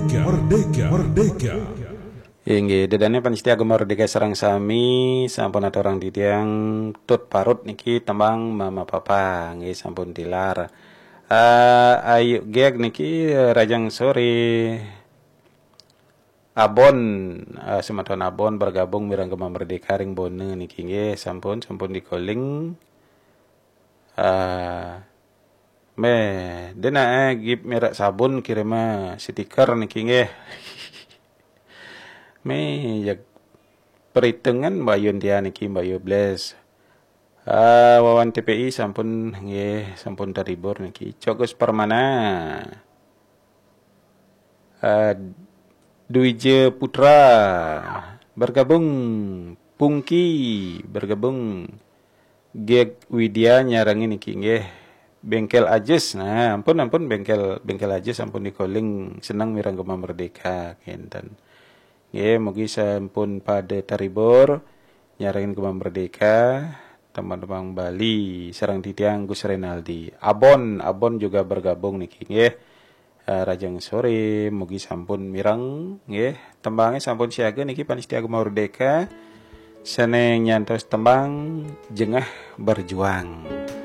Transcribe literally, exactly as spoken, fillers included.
Merdeka, merdeka, merdeka. Inggih, dedane panitia Agama Merdeka sareng sami sampun aturang titiang tut parut niki tembang mama papa nggih sampun tilar. Uh, ayu geg niki rajang sore Abon uh, sematon Abon bergabung mirang Agama Merdeka ring bone niki nggih sampun sampun di calling. Uh, me dena eh, gip merek sabun kirima stiker niki nggih. Me jak perhitungan bayun dia niki bayu bless. Ah wawan T P I sampun nggih sampun terhibur niki. Cogos Permana. Ah Duije Putra bergabung. Pungki bergabung. Geg Widya nyarangi niki nggih. Bengkel Ajes. Nah, ampun ampun bengkel bengkel Ajes sampun di calling senang mirang Agama Merdeka kenten. Ya, mugi sampun pada taribur nyarangin Agama Merdeka teman-teman Bali sarang titiang Gus Renaldi. Abon, Abon juga bergabung niki nggih. Uh, rajang sore mugi sampun mirang nggih. Tembangnya sampun siaga niki panitia Agama Merdeka. Seneng nyantos tembang Jengah Berjuang.